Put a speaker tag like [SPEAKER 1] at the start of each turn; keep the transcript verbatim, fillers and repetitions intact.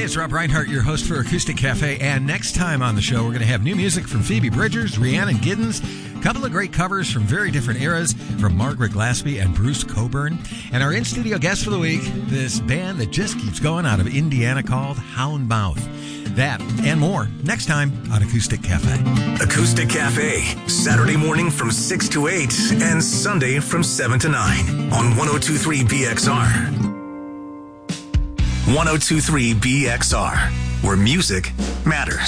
[SPEAKER 1] it's Rob Reinhart, your host for Acoustic Cafe. And next time on the show, we're going to have new music from Phoebe Bridgers, Rhiannon Giddens, a couple of great covers from very different eras from Margaret Glaspie and Bruce Cockburn. And our in-studio guest for the week, this band that just keeps going out of Indiana called Houndmouth. That and more next time on Acoustic Cafe.
[SPEAKER 2] Acoustic Cafe, Saturday morning from six to eight and Sunday from seven to nine on one oh two point three B X R. one oh two point three B X R, where music matters.